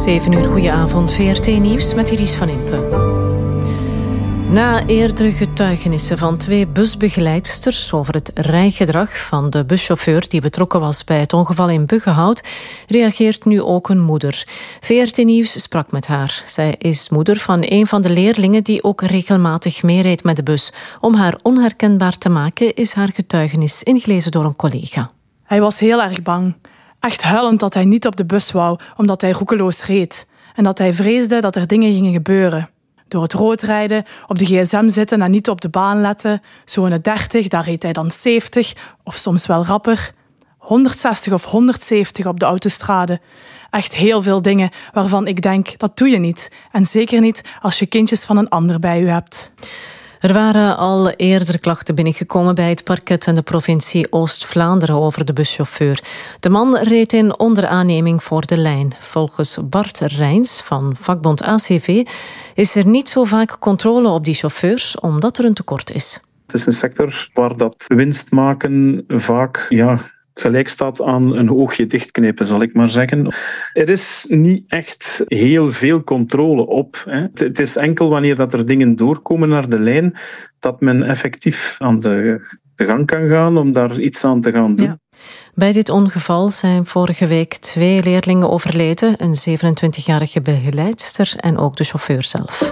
7 uur, goedenavond. VRT Nieuws met Iris van Impe. Na eerdere getuigenissen van 2 busbegeleidsters over het rijgedrag van de buschauffeur die betrokken was bij het ongeval in Buggenhout, reageert nu ook een moeder. VRT Nieuws sprak met haar. Zij is moeder van een van de leerlingen die ook regelmatig meereed met de bus. Om haar onherkenbaar te maken is haar getuigenis ingelezen door een collega. Hij was heel erg bang. Echt huilend dat hij niet op de bus wou, omdat hij roekeloos reed. En dat hij vreesde dat er dingen gingen gebeuren. Door het rood rijden, op de gsm zitten en niet op de baan letten. Zo in de 30, daar reed hij dan 70, of soms wel rapper. 160 of 170 op de autostrade. Echt heel veel dingen waarvan ik denk, dat doe je niet. En zeker niet als je kindjes van een ander bij je hebt. Er waren al eerder klachten binnengekomen bij het parket en de provincie Oost-Vlaanderen over de buschauffeur. De man reed in onderaanneming voor de lijn. Volgens Bart Rijns van vakbond ACV is er niet zo vaak controle op die chauffeurs, omdat er een tekort is. Het is een sector waar dat winst maken vaak gelijk staat aan een oogje dichtknippen, zal ik maar zeggen. Er is niet echt heel veel controle op. Het is enkel wanneer dat er dingen doorkomen naar de lijn, dat men effectief aan de gang kan gaan om daar iets aan te gaan doen. Ja. Bij dit ongeval zijn vorige week 2 leerlingen overleden, een 27-jarige begeleidster en ook de chauffeur zelf.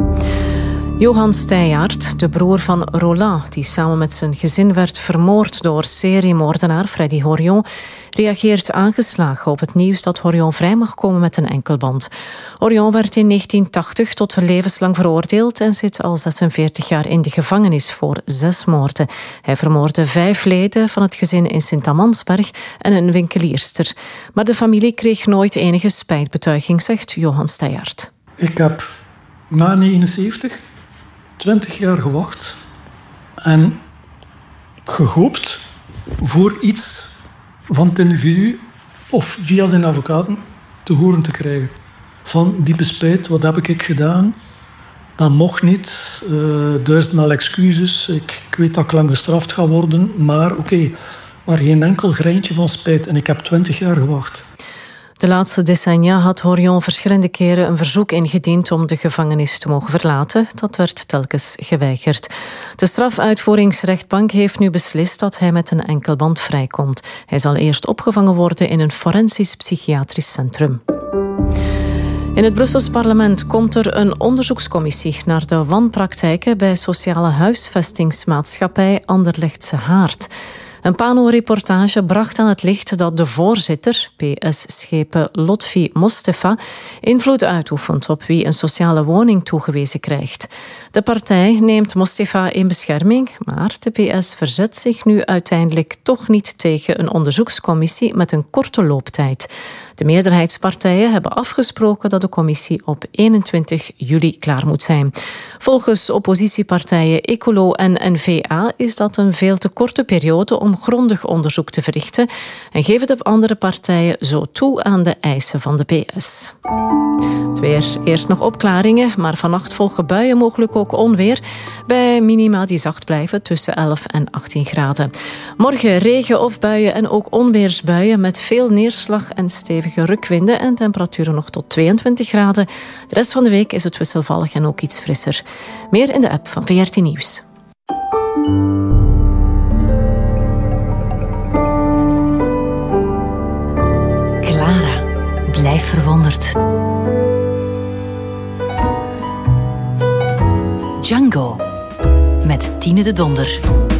Johan Steyart, de broer van Roland, die samen met zijn gezin werd vermoord door seriemoordenaar Freddy Horion, reageert aangeslagen op het nieuws dat Horion vrij mag komen met een enkelband. Horion werd in 1980 tot levenslang veroordeeld en zit al 46 jaar in de gevangenis voor 6 moorden. Hij vermoordde 5 leden van het gezin in Sint-Amansberg en een winkelierster. Maar de familie kreeg nooit enige spijtbetuiging, zegt Johan Steyart. Ik heb na 79 20 jaar gewacht en gehoopt voor iets van het individu of via zijn advocaten te horen te krijgen. Van diepe spijt, wat heb ik gedaan? Dat mocht niet, 1000 excuses, ik weet dat ik lang gestraft ga worden, maar oké, maar geen enkel greintje van spijt en ik heb 20 jaar gewacht. De laatste decennia had Horion verschillende keren een verzoek ingediend om de gevangenis te mogen verlaten. Dat werd telkens geweigerd. De strafuitvoeringsrechtbank heeft nu beslist dat hij met een enkelband vrijkomt. Hij zal eerst opgevangen worden in een forensisch psychiatrisch centrum. In het Brussels parlement komt er een onderzoekscommissie naar de wanpraktijken bij sociale huisvestingsmaatschappij Anderlechtse Haard. Een Pano-reportage bracht aan het licht dat de voorzitter, PS-schepen Lotfi Mostefa, invloed uitoefent op wie een sociale woning toegewezen krijgt. De partij neemt Mostefa in bescherming, maar de PS verzet zich nu uiteindelijk toch niet tegen een onderzoekscommissie met een korte looptijd. De meerderheidspartijen hebben afgesproken dat de commissie op 21 juli klaar moet zijn. Volgens oppositiepartijen Ecolo en N-VA is dat een veel te korte periode om grondig onderzoek te verrichten en geven de andere partijen zo toe aan de eisen van de PS. Het weer, eerst nog opklaringen, maar vannacht volgen buien, mogelijk ook onweer, bij minima die zacht blijven tussen 11 en 18 graden. Morgen regen of buien en ook onweersbuien met veel neerslag en stevige rukwinden en temperaturen nog tot 22 graden. De rest van de week is het wisselvallig en ook iets frisser. Meer in de app van VRT Nieuws. Clara, blijf verwonderd. Django, met Tine de Donder.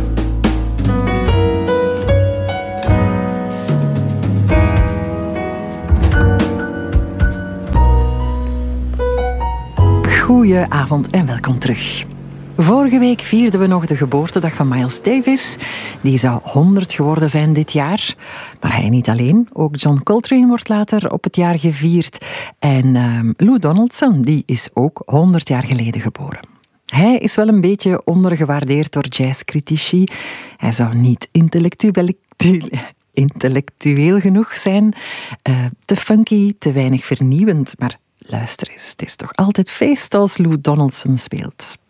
Goedenavond en welkom terug. Vorige week vierden we nog de geboortedag van Miles Davis. Die zou 100 geworden zijn dit jaar. Maar hij niet alleen. Ook John Coltrane wordt later op het jaar gevierd. En Lou Donaldson, die is ook 100 jaar geleden geboren. Hij is wel een beetje ondergewaardeerd door jazzcritici. Hij zou niet intellectueel genoeg zijn. Te funky, te weinig vernieuwend. Maar luister eens, het is toch altijd feest als Lou Donaldson speelt.